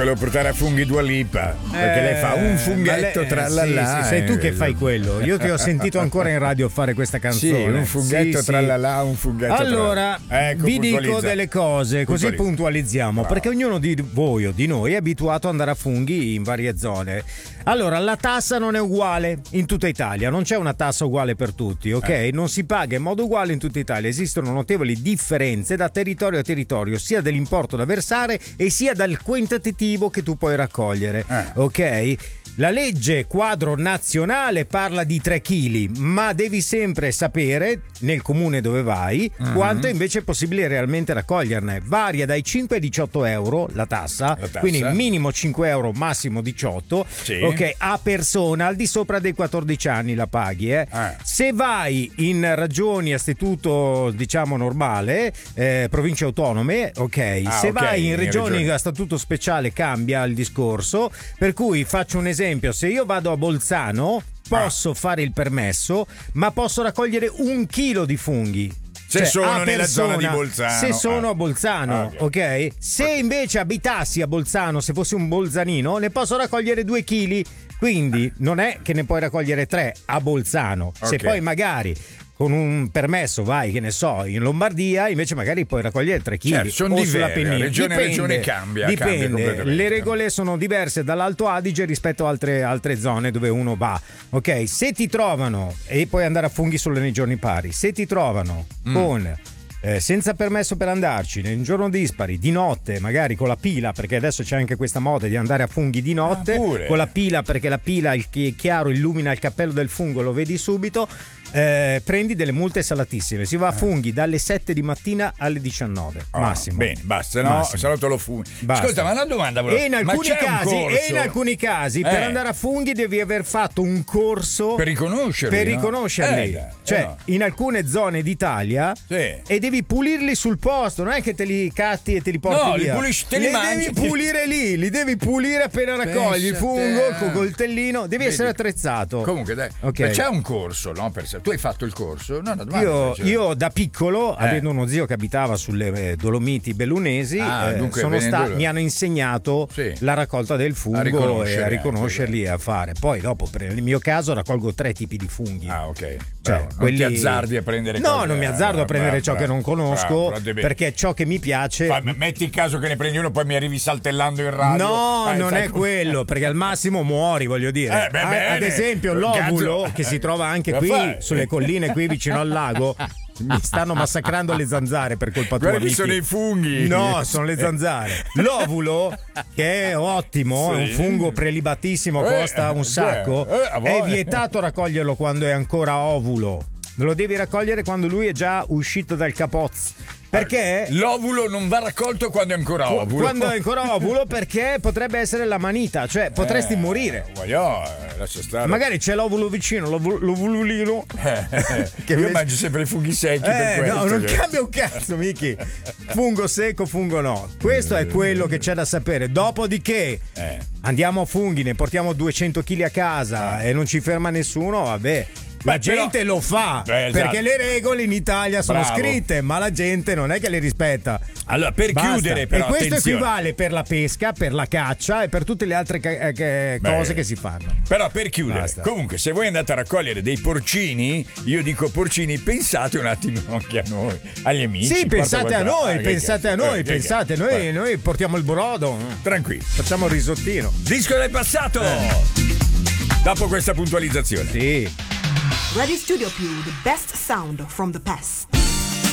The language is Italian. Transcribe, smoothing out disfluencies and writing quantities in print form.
volevo portare a funghi Dua Lipa, perché lei fa un funghetto tra la. Sì, sei tu che fai quello. Io ti ho sentito ancora in radio fare questa canzone. Sì, un funghetto tra la, un funghetto allora, vi dico delle cose, così puntualizziamo, perché ognuno di voi o di noi è abituato ad andare a funghi in varie zone. Allora, la tassa non è uguale in tutta Italia, non c'è una tassa uguale per tutti, ok? Non si paga in modo uguale in tutta Italia, esistono notevoli differenze da territorio a territorio, sia dell'importo da versare e sia dal quantitativo che tu puoi raccogliere, ok? La legge quadro nazionale parla di 3 kg, ma devi sempre sapere nel comune dove vai quanto invece è possibile realmente raccoglierne. Varia dai 5 ai 18 euro la tassa, quindi minimo 5 euro, massimo 18, ok, a persona, al di sopra dei 14 anni la paghi. Se vai in ragioni a statuto diciamo normale, province autonome, ok, se vai in regioni a statuto speciale cambia il discorso, per cui faccio un esempio. Se io vado a Bolzano posso fare il permesso, ma posso raccogliere 1 chilo di funghi. Se sono nella zona di Bolzano. Se sono a Bolzano, ok? Se invece abitassi a Bolzano, se fossi un bolzanino, ne posso raccogliere 2 kg. Quindi non è che ne puoi raccogliere 3 a Bolzano. Se poi magari con un permesso vai, che ne so, in Lombardia, invece magari puoi raccogliere 3 kg sono o sulla Pennina. Regione cambia. Dipende. Le regole sono diverse dall'Alto Adige rispetto a altre zone dove uno va. Ok, se ti trovano, e puoi andare a funghi solo nei giorni pari, se ti trovano con senza permesso per andarci, in giorno dispari, di notte, magari con la pila, perché adesso c'è anche questa moda di andare a funghi di notte, con la pila, perché la pila, il chiaro illumina il cappello del fungo, lo vedi subito. Prendi delle multe salatissime. Si va a funghi dalle 7 di mattina alle 19 massimo. Bene, basta, no? Se no te lo funghi. Ascolta, ma una domanda e in alcuni casi per andare a funghi devi aver fatto un corso per riconoscerli. In alcune zone d'Italia e devi pulirli sul posto, non è che te li catti e te li porti via. Li mangi. Devi pulire lì, li devi pulire appena raccogli il fungo col coltellino, devi essere attrezzato. Comunque dai, c'è un corso, no? Tu hai fatto il corso? No, io da piccolo, avendo uno zio che abitava sulle Dolomiti bellunesi, mi hanno insegnato la raccolta del fungo e a riconoscerli e a fare. Poi dopo, nel mio caso, raccolgo 3 tipi di funghi. Non ti azzardi a prendere cose. Non mi azzardo a prendere ciò che non conosco, perché ciò che mi piace. Metti in caso che ne prendi uno, poi mi arrivi saltellando in radio. No, non è quello, perché al massimo muori, voglio dire. Ad esempio, l'ovulo che si trova anche qui sulle colline qui vicino al lago, mi stanno massacrando le zanzare per colpa tua. Guarda, sono i funghi. No, sono le zanzare. L'ovulo, che è ottimo, è un fungo prelibatissimo, costa un sacco. È vietato raccoglierlo quando è ancora ovulo. Lo devi raccogliere quando lui è già uscito dal capozzo. Perché l'ovulo non va raccolto quando è ancora ovulo. Quando è ancora ovulo, perché potrebbe essere la manita, cioè potresti morire. Lascia stare. Magari c'è l'ovulo vicino, l'ovulino. Io mangio sempre i funghi secchi per questo. No, non cambia un cazzo, Miki. Fungo secco, fungo no. Questo è quello che c'è da sapere. Dopodiché andiamo a funghi, ne portiamo 200 kg a casa e non ci ferma nessuno, vabbè. La gente lo fa perché le regole in Italia sono scritte, ma la gente non è che le rispetta. Allora, per chiudere, però, e questo equivale per la pesca, per la caccia e per tutte le altre cose che si fanno. Però per chiudere, comunque, se voi andate a raccogliere dei porcini, io dico porcini, pensate un attimo anche a noi, agli amici. Sì, pensate a noi, noi portiamo il brodo. Tranquilli. Facciamo il risottino. Disco del passato. Dopo questa puntualizzazione. Sì. Radio Studio Più, the best sound from the past.